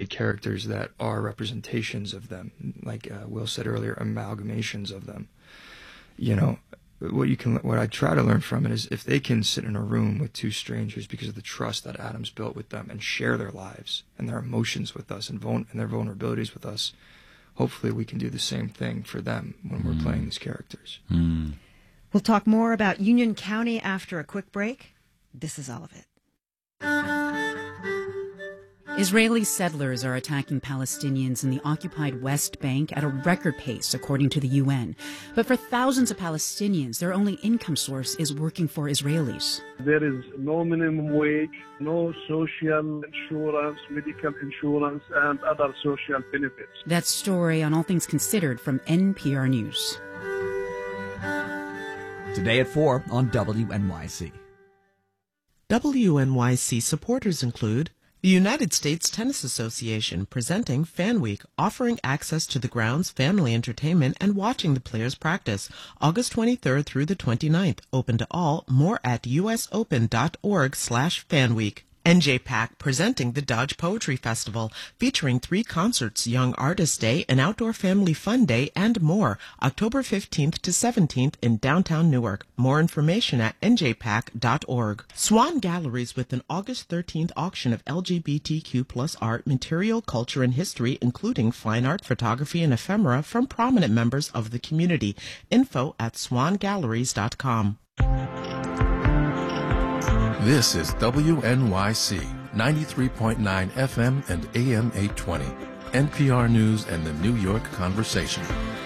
characters that are representations of them, like Will said earlier, amalgamations of them. You know, what I try to learn from it is if they can sit in a room with two strangers because of the trust that Adam's built with them and share their lives and their emotions with us and their vulnerabilities with us, hopefully we can do the same thing for them when we're playing these characters. We'll talk more about Union County after a quick break. This is Olivet. Israeli settlers are attacking Palestinians in the occupied West Bank at a record pace, according to the UN. But for thousands of Palestinians, their only income source is working for Israelis. There is no minimum wage, no social insurance, medical insurance, and other social benefits. That story on All Things Considered from NPR News. Today at 4 on WNYC. WNYC supporters include the United States Tennis Association presenting Fan Week, offering access to the grounds, family entertainment, and watching the players practice. August 23rd through the 29th. Open to all. More at usopen.org/fanweek. NJPAC presenting the Dodge Poetry Festival, featuring 3 concerts, Young Artist Day, an outdoor family fun day, and more. October 15th to 17th in downtown Newark. More information at njpac.org. Swan Galleries with an August 13th auction of LGBTQ+ art, material, culture, and history, including fine art, photography, and ephemera from prominent members of the community. Info at swangalleries.com. This is WNYC 93.9 FM and AM 820, NPR News and the New York Conversation.